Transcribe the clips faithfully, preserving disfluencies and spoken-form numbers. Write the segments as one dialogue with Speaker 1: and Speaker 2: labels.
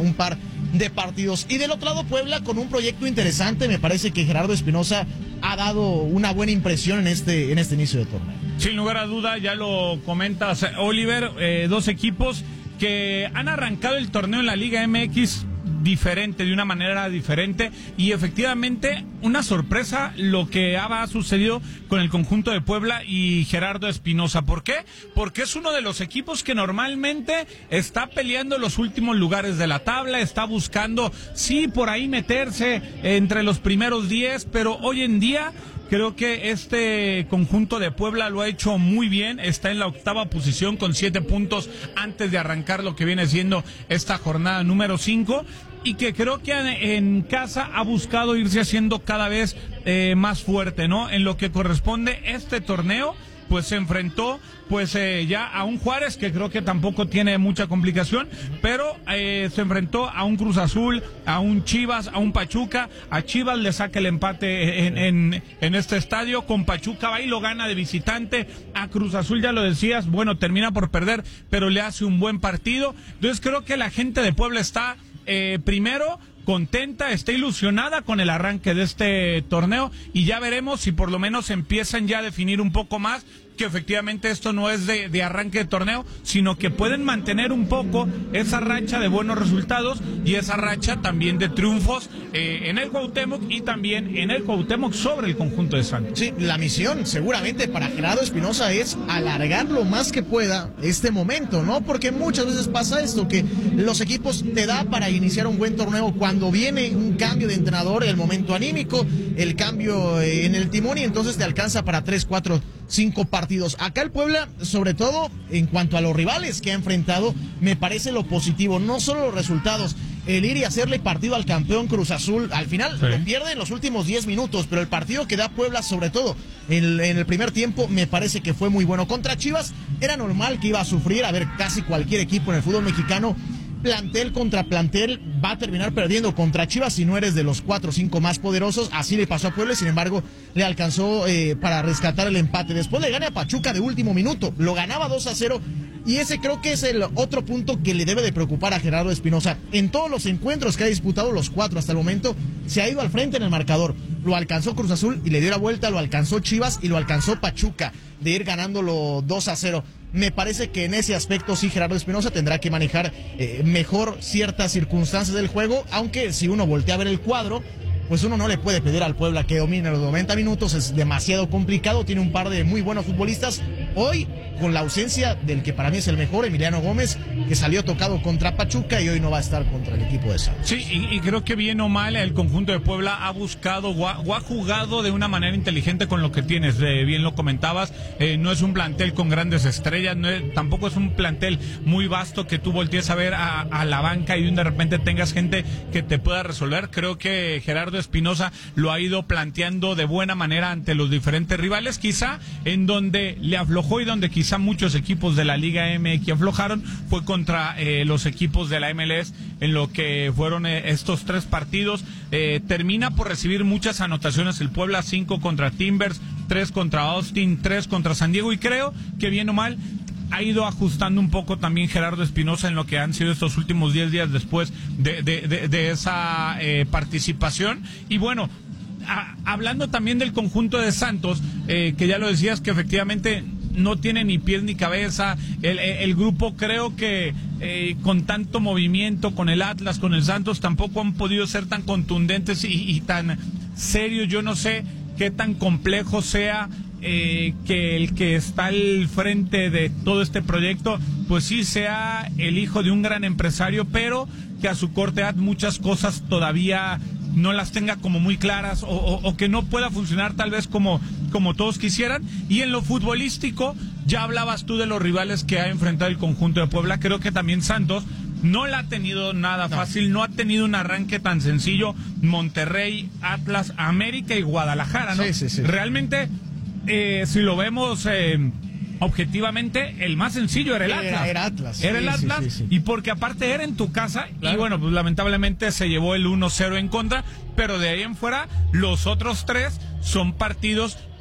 Speaker 1: un par de partidos. Y del otro lado, Puebla con un proyecto interesante. Me parece que Gerardo Espinosa ha dado una buena impresión en este, en este inicio de torneo.
Speaker 2: Sin lugar a duda, ya lo comentas, Oliver, eh, dos equipos que han arrancado el torneo en la Liga M X diferente, de una manera diferente, y efectivamente una sorpresa lo que ha sucedido con el conjunto de Puebla y Gerardo Espinosa. ¿Por qué? Porque es uno de los equipos que normalmente está peleando los últimos lugares de la tabla, está buscando, sí, por ahí meterse entre los primeros diez, pero hoy en día creo que este conjunto de Puebla lo ha hecho muy bien, está en la octava posición con siete puntos antes de arrancar lo que viene siendo esta jornada número cinco, y que creo que en casa ha buscado irse haciendo cada vez eh, más fuerte, ¿no? En lo que corresponde este torneo, pues se enfrentó pues eh, ya a un Juárez que creo que tampoco tiene mucha complicación, pero eh, se enfrentó a un Cruz Azul, a un Chivas, a un Pachuca. A Chivas le saca el empate en, en, en este estadio, con Pachuca va y lo gana de visitante. A Cruz Azul, ya lo decías, bueno, termina por perder, pero le hace un buen partido. Entonces creo que la gente de Puebla está eh, primero contenta, está ilusionada con el arranque de este torneo, y ya veremos si por lo menos empiezan ya a definir un poco más que efectivamente esto no es de, de arranque de torneo, sino que pueden mantener un poco esa racha de buenos resultados y esa racha también de triunfos eh, en el Cuauhtémoc, y también en el Cuauhtémoc sobre el conjunto de Santos.
Speaker 1: Sí, la misión seguramente para Gerardo Espinosa es alargar lo más que pueda este momento, ¿no? Porque muchas veces pasa esto, que los equipos te da para iniciar un buen torneo cuando viene un cambio de entrenador, el momento anímico, el cambio en el timón, y entonces te alcanza para tres, cuatro, cinco partidos. Acá el Puebla, sobre todo en cuanto a los rivales que ha enfrentado, me parece lo positivo, no solo los resultados, el ir y hacerle partido al campeón Cruz Azul, al final sí lo pierde en los últimos diez minutos, pero el partido que da Puebla, sobre todo en, en el primer tiempo, me parece que fue muy bueno. Contra Chivas era normal que iba a sufrir, a ver, casi cualquier equipo en el fútbol mexicano, plantel contra plantel, va a terminar perdiendo contra Chivas si no eres de los cuatro o cinco más poderosos. Así le pasó a Puebla, sin embargo le alcanzó eh, para rescatar el empate. Después le gana a Pachuca de último minuto, lo ganaba dos a cero, y ese creo que es el otro punto que le debe de preocupar a Gerardo Espinosa. En todos los encuentros que ha disputado, los cuatro hasta el momento, se ha ido al frente en el marcador. Lo alcanzó Cruz Azul y le dio la vuelta, lo alcanzó Chivas y lo alcanzó Pachuca, de ir ganándolo dos a cero. Me parece que en ese aspecto sí Gerardo Espinosa tendrá que manejar eh, mejor ciertas circunstancias del juego, aunque si uno voltea a ver el cuadro, pues uno no le puede pedir al Puebla que domine los noventa minutos, es demasiado complicado, tiene un par de muy buenos futbolistas. Hoy, con la ausencia del que para mí es el mejor, Emiliano Gómez, que salió tocado contra Pachuca y hoy no va a estar contra el equipo de Santos.
Speaker 2: Sí, y, y creo que bien o mal el conjunto de Puebla ha buscado o ha, o ha jugado de una manera inteligente con lo que tienes, eh, bien lo comentabas, eh, no es un plantel con grandes estrellas, no es, tampoco es un plantel muy vasto que tú voltees a ver a, a la banca y de repente tengas gente que te pueda resolver. Creo que Gerardo Espinosa lo ha ido planteando de buena manera ante los diferentes rivales, quizá en donde le aflojó y donde quizá muchos equipos de la Liga M X aflojaron fue contra eh, los equipos de la M L S, en lo que fueron eh, estos tres partidos. Eh, termina por recibir muchas anotaciones el Puebla, cinco contra Timbers, tres contra Austin, tres contra San Diego, y creo que bien o mal ha ido ajustando un poco también Gerardo Espinosa en lo que han sido estos últimos diez días después de, de, de, de esa eh, participación. Y bueno, a, hablando también del conjunto de Santos, eh, que ya lo decías que efectivamente no tiene ni pies ni cabeza, el, el grupo creo que eh, con tanto movimiento, con el Atlas, con el Santos, tampoco han podido ser tan contundentes y, y tan serios. Yo no sé qué tan complejo sea eh, que el que está al frente de todo este proyecto, pues sí sea el hijo de un gran empresario, pero que a su corta edad muchas cosas todavía no las tenga como muy claras, o, o, o que no pueda funcionar tal vez como, como todos quisieran. Y en lo futbolístico, ya hablabas tú de los rivales que ha enfrentado el conjunto de Puebla. Creo que también Santos no la ha tenido nada no. fácil, no ha tenido un arranque tan sencillo. Monterrey, Atlas, América y Guadalajara, ¿no?
Speaker 1: Sí, sí, sí.
Speaker 2: Realmente, eh, si lo vemos eh, objetivamente, el más sencillo era el Atlas.
Speaker 1: Era, era Atlas.
Speaker 2: Era
Speaker 1: sí,
Speaker 2: el Atlas,
Speaker 1: sí, sí, sí.
Speaker 2: Y porque aparte era en tu casa, claro. Y bueno, pues lamentablemente se llevó el uno cero en contra, pero de ahí en fuera, los otros tres son partidos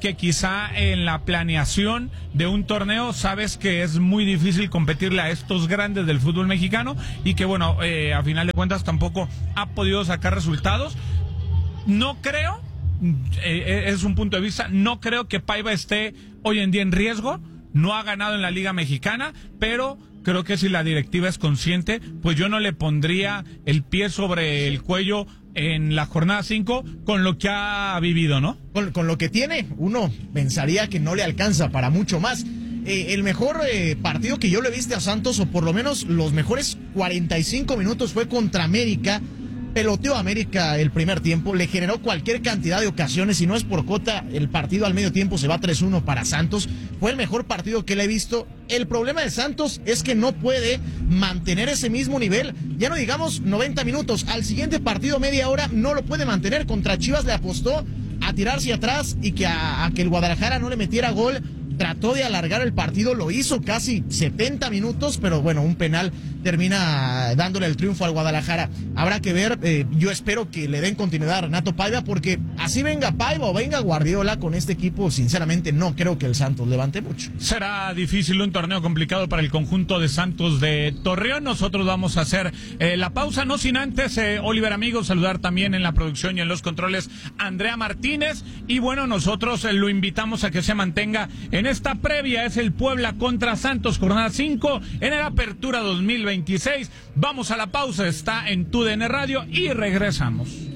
Speaker 2: que quizá en la planeación de un torneo sabes que es muy difícil competirle a estos grandes del fútbol mexicano y que bueno, eh, a final de cuentas tampoco ha podido sacar resultados. No creo, eh, es un punto de vista, no creo que Paiva esté hoy en día en riesgo, no ha ganado en la Liga Mexicana, pero creo que si la directiva es consciente, pues yo no le pondría el pie sobre el cuello en la jornada cinco con lo que ha vivido, ¿no?
Speaker 1: Con, con lo que tiene, uno pensaría que no le alcanza para mucho más. Eh, el mejor eh, partido que yo le viste a Santos, o por lo menos los mejores cuarenta y cinco minutos, fue contra América. Peloteó a América el primer tiempo, le generó cualquier cantidad de ocasiones, y no es por cota, el partido al medio tiempo se va tres uno para Santos. Fue el mejor partido que le he visto. El problema de Santos es que no puede mantener ese mismo nivel, ya no digamos noventa minutos, al siguiente partido media hora no lo puede mantener. Contra Chivas le apostó a tirarse atrás y que a, a que el Guadalajara no le metiera gol. Trató de alargar el partido, lo hizo casi setenta minutos, pero bueno, un penal termina dándole el triunfo al Guadalajara. Habrá que ver, eh, yo espero que le den continuidad a Renato Paiva, porque así venga Paiva o venga Guardiola con este equipo, sinceramente no creo que el Santos levante mucho.
Speaker 2: Será difícil, un torneo complicado para el conjunto de Santos de Torreón. Nosotros vamos a hacer eh, la pausa, no sin antes, eh, Oliver, amigos, saludar también en la producción y en los controles a Andrea Martínez, y bueno, nosotros eh, lo invitamos a que se mantenga en esta previa. Es el Puebla contra Santos, jornada cinco en el Apertura dos mil veintiséis. Vamos a la pausa, está en TUDN Radio y regresamos.